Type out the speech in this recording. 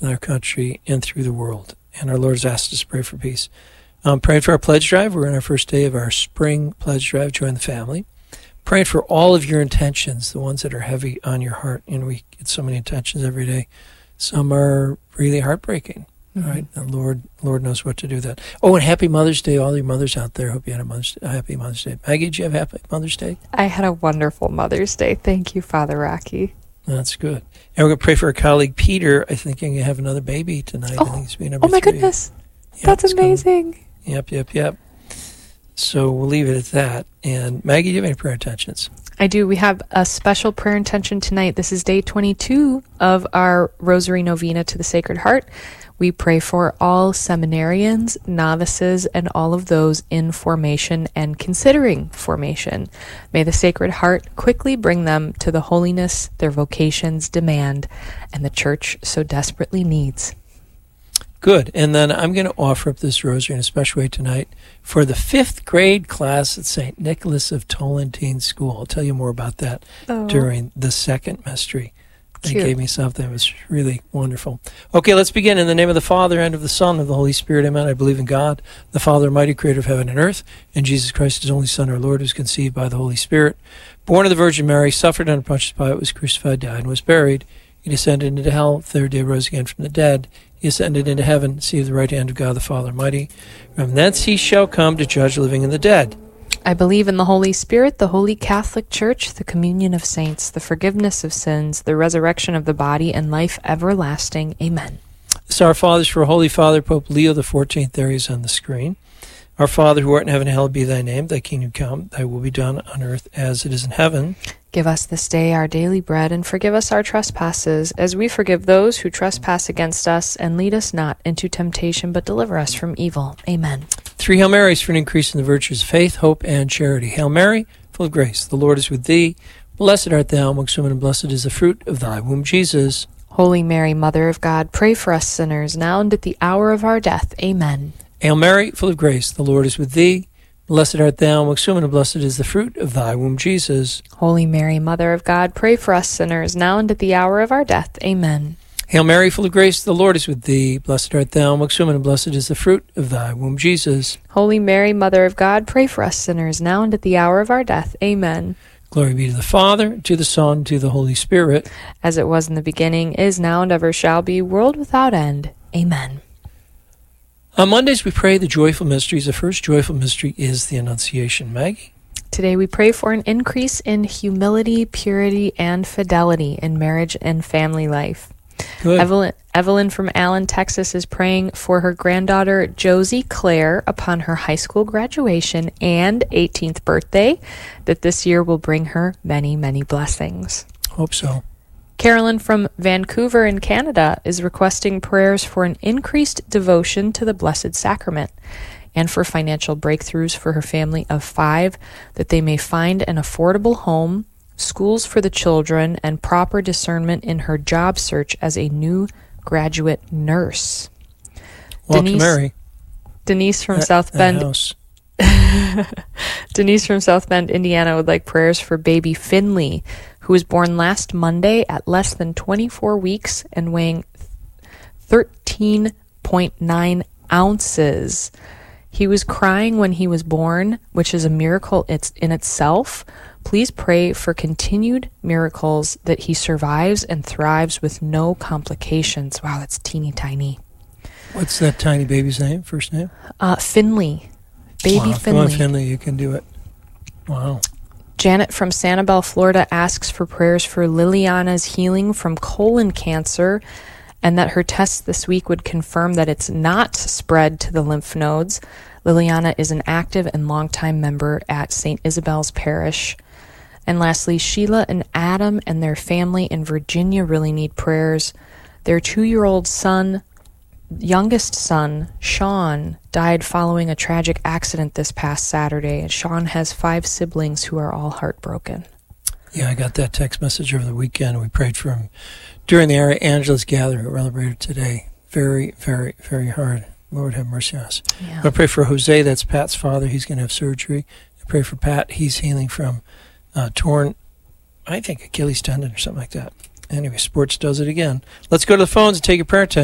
in our country and through the world. And our Lord has asked us to pray for peace. Praying for our pledge drive. We're in our first day of our spring pledge drive. Join the family. Praying for all of your intentions, the ones that are heavy on your heart. We get so many intentions every day. Some are really heartbreaking. Mm-hmm. Right? The Lord knows what to do with that. Oh, and happy Mother's Day, all your mothers out there. Hope you had a happy Mother's Day. Maggie, did you have a happy Mother's Day? I had a wonderful Mother's Day. Thank you, Father Rocky. That's good. And we're going to pray for our colleague Peter. I think he's going to have another baby tonight. I think he's being number 3. Oh, my goodness. Yep, that's amazing. Yep. So we'll leave it at that. And Maggie, do you have any prayer intentions? I do. We have a special prayer intention tonight. This is day 22 of our Rosary Novena to the Sacred Heart. We pray for all seminarians, novices, and all of those in formation and considering formation. May the Sacred Heart quickly bring them to the holiness their vocations demand and the Church so desperately needs. Good. And then I'm going to offer up this rosary in a special way tonight for the 5th grade class at St. Nicholas of Tolentine School. I'll tell you more about that during the second mystery. They gave me something that was really wonderful. Okay, let's begin. In the name of the Father, and of the Son, and of the Holy Spirit, amen. I believe in God, the Father Almighty, creator of heaven and earth, and Jesus Christ, his only Son, our Lord, who was conceived by the Holy Spirit, born of the Virgin Mary, suffered under Pontius Pilate, was crucified, died, and was buried. He descended into hell, third day rose again from the dead. He ascended into heaven, seated at the right hand of God, the Father Almighty. From thence he shall come to judge the living and the dead. I believe in the Holy Spirit, the Holy Catholic Church, the communion of saints, the forgiveness of sins, the resurrection of the body, and life everlasting. Amen. This is our Fathers for Holy Father, Pope Leo XIV. There he is on the screen. Our Father, who art in heaven, hallowed be thy name. Thy kingdom come, thy will be done on earth as it is in heaven. Give us this day our daily bread, and forgive us our trespasses, as we forgive those who trespass against us. And lead us not into temptation, but deliver us from evil. Amen. 3 Hail Marys for an increase in the virtues of faith, hope, and charity. Hail Mary, full of grace, the Lord is with thee. Blessed art thou amongst women, and blessed is the fruit of thy womb, Jesus. Holy Mary, Mother of God, pray for us sinners, now and at the hour of our death. Amen. Hail Mary, full of grace, the Lord is with thee. Blessed art thou amongst women, and blessed is the fruit of thy womb, Jesus. Holy Mary, Mother of God, pray for us sinners, now and at the hour of our death. Amen. Hail Mary, full of grace, the Lord is with thee. Blessed art thou amongst women, and blessed is the fruit of thy womb, Jesus. Holy Mary, Mother of God, pray for us sinners, now and at the hour of our death. Amen. Glory be to the Father, to the Son, to the Holy Spirit. As it was in the beginning, is now, and ever shall be, world without end. Amen. On Mondays, we pray the joyful mysteries. The first joyful mystery is the Annunciation. Maggie? Today, we pray for an increase in humility, purity, and fidelity in marriage and family life. Good. Evelyn from Allen, Texas, is praying for her granddaughter, Josie Claire, upon her high school graduation and 18th birthday, that this year will bring her many, many blessings. Hope so. Carolyn from Vancouver in Canada is requesting prayers for an increased devotion to the Blessed Sacrament and for financial breakthroughs for her family of 5, that they may find an affordable home, schools for the children, and proper discernment in her job search as a new graduate nurse. Welcome, Mary. Denise from South Bend. Denise from South Bend, Indiana, would like prayers for baby Finley, who was born last Monday at less than 24 weeks and weighing 13.9 ounces. He was crying when he was born, which is a miracle in itself. Please pray for continued miracles, that he survives and thrives with no complications. Wow, that's teeny tiny. What's that tiny baby's name, first name? Finley. Baby Finley. Come on, Finley, you can do it. Wow. Janet from Sanibel, Florida, asks for prayers for Liliana's healing from colon cancer, and that her tests this week would confirm that it's not spread to the lymph nodes. Liliana is an active and longtime member at St. Isabel's Parish. And lastly, Sheila and Adam and their family in Virginia really need prayers. Their 2-year-old son, youngest son, Sean, died following a tragic accident this past Saturday. And Sean has 5 siblings who are all heartbroken. Yeah, I got that text message over the weekend. We prayed for him during the Area Angelus gathering we celebrated today. Very, very, very hard. Lord have mercy on us. Yeah. I pray for Jose. That's Pat's father. He's going to have surgery. I pray for Pat. He's healing from torn, I think, Achilles tendon or something like that. Anyway, sports does it again. Let's go to the phones and take a prayer test.